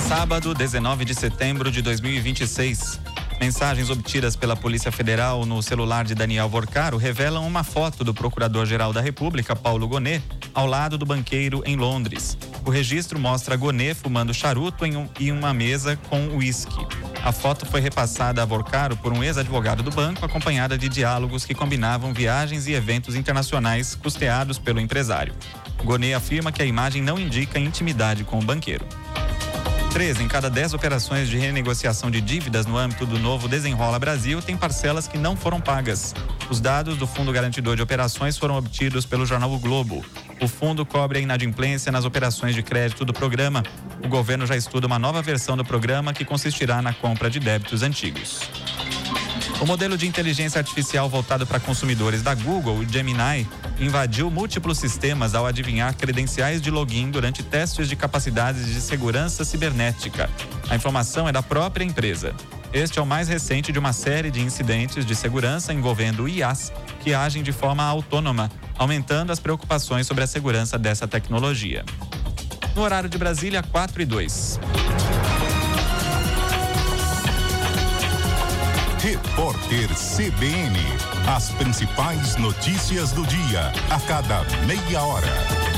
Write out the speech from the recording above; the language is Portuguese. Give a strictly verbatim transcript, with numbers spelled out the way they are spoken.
Sábado, dezenove de setembro de dois mil e vinte e seis. Mensagens obtidas pela Polícia Federal no celular de Daniel Vorcaro revelam uma foto do Procurador-Geral da República, Paulo Gonet, ao lado do banqueiro em Londres. O registro mostra Gonet fumando charuto em, um, em uma mesa com uísque. A foto foi repassada a Vorcaro por um ex-advogado do banco, acompanhada de diálogos que combinavam viagens e eventos internacionais custeados pelo empresário. Gonet afirma que a imagem não indica intimidade com o banqueiro. Três em cada dez operações de renegociação de dívidas no âmbito do novo Desenrola Brasil têm parcelas que não foram pagas. Os dados do Fundo Garantidor de Operações foram obtidos pelo jornal O Globo. O fundo cobre a inadimplência nas operações de crédito do programa. O governo já estuda uma nova versão do programa que consistirá na compra de débitos antigos. O modelo de inteligência artificial voltado para consumidores da Google, o Gemini, invadiu múltiplos sistemas ao adivinhar credenciais de login durante testes de capacidades de segurança cibernética. A informação é da própria empresa. Este é o mais recente de uma série de incidentes de segurança envolvendo I As que agem de forma autônoma, aumentando as preocupações sobre a segurança dessa tecnologia. No horário de Brasília, quatro e dois. Repórter C B N. As principais notícias do dia, a cada meia hora.